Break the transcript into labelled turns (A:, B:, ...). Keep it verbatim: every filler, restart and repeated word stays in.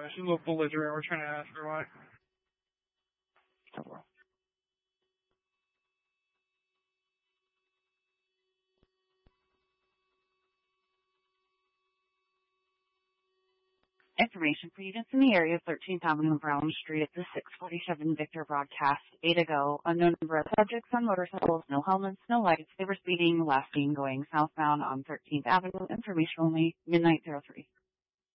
A: she's a little belligerent. We're trying to ask her why.
B: Information for units in the area of thirteenth Avenue and Brown Street at the six forty-seven Victor broadcast. Eight ago, unknown number of subjects on motorcycles, no helmets, no lights. They were speeding, last seen going southbound on thirteenth Avenue. Information only, midnight zero three.